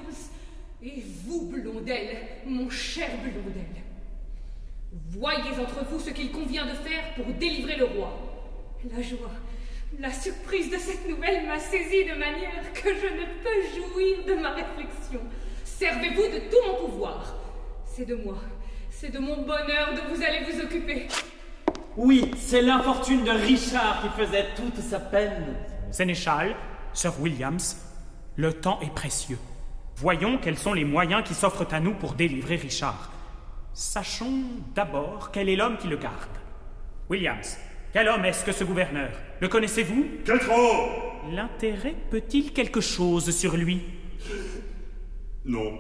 Williams, et vous, Blondel, mon cher Blondel. Voyez entre vous ce qu'il convient de faire pour délivrer le roi. La joie, la surprise de cette nouvelle m'a saisi de manière que je ne peux jouir de ma réflexion. Servez-vous de tout mon pouvoir. C'est de moi, c'est de mon bonheur dont vous allez vous occuper. Oui, c'est l'infortune de Richard qui faisait toute sa peine. Sénéchal, Sir Williams, le temps est précieux. Voyons quels sont les moyens qui s'offrent à nous pour délivrer Richard. Sachons d'abord quel est l'homme qui le garde. Williams, quel homme est-ce que ce gouverneur? Le connaissez-vous? Que trop! L'intérêt peut-il quelque chose sur lui? Non.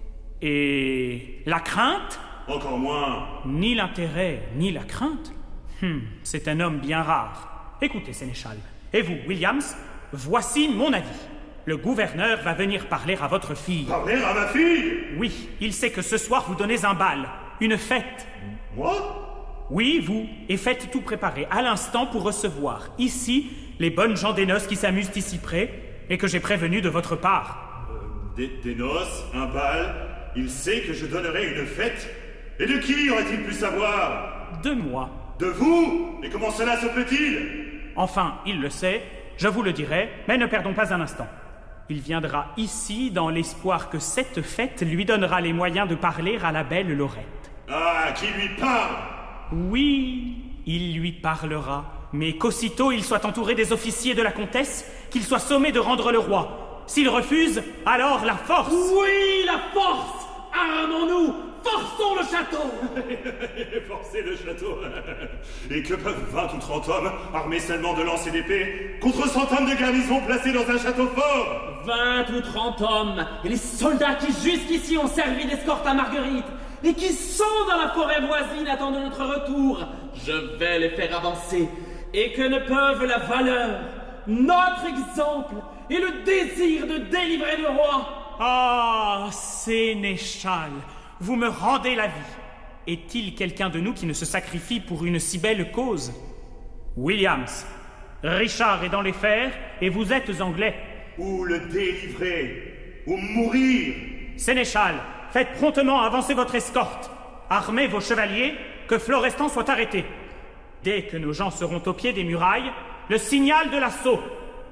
Et la crainte? Encore moins. Ni l'intérêt, ni la crainte. C'est un homme bien rare. Écoutez, Sénéchal, et vous, Williams, voici mon avis. Le gouverneur va venir parler à votre fille. Parler à ma fille? Oui, il sait que ce soir vous donnez un bal, une fête. Moi? Oui, vous, et faites tout préparer à l'instant pour recevoir ici les bonnes gens des noces qui s'amusent ici près et que j'ai prévenus de votre part. Des noces, un bal, il sait que je donnerai une fête. Et de qui aurait-il pu savoir? De moi. De vous? Et comment cela se peut-il? Enfin, il le sait, je vous le dirai, mais ne perdons pas un instant. Il viendra ici dans l'espoir que cette fête lui donnera les moyens de parler à la belle Laurette. Ah, qui lui parle? Oui, il lui parlera, mais qu'aussitôt il soit entouré des officiers de la comtesse, qu'il soit sommé de rendre le roi. S'il refuse, alors la force! Oui, la force! Armons-nous! Forçons le château! Forcer le château. Et que peuvent 20 ou 30 hommes, armés seulement de lances et d'épées, contre 100 hommes de garnison placés dans un château fort? 20 ou 30 hommes, et les soldats qui jusqu'ici ont servi d'escorte à Marguerite, et qui sont dans la forêt voisine attendant notre retour, je vais les faire avancer, et que ne peuvent la valeur, notre exemple, et le désir de délivrer le roi. Ah, Sénéchal, vous me rendez la vie. Est-il quelqu'un de nous qui ne se sacrifie pour une si belle cause? Williams, Richard est dans les fers et vous êtes anglais. Ou le délivrer, ou mourir. Sénéchal, faites promptement avancer votre escorte. Armez vos chevaliers, que Florestan soit arrêté. Dès que nos gens seront au pied des murailles, le signal de l'assaut.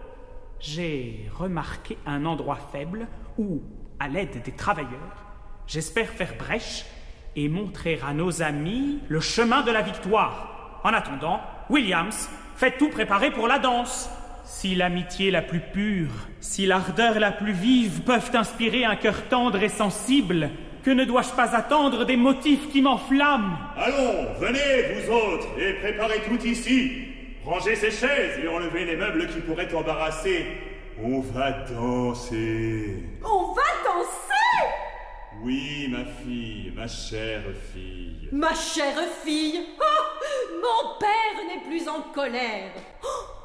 J'ai remarqué un endroit faible où, à l'aide des travailleurs, j'espère faire brèche et montrer à nos amis le chemin de la victoire. En attendant, Williams, faites tout préparer pour la danse. Si l'amitié la plus pure, si l'ardeur la plus vive peuvent inspirer un cœur tendre et sensible, que ne dois-je pas attendre des motifs qui m'enflamment? Allons, venez, vous autres, et préparez tout ici. Rangez ces chaises et enlevez les meubles qui pourraient embarrasser. On va danser. On va danser? Oui, ma fille, ma chère fille. Ma chère fille, oh, mon père n'est plus en colère. Oh,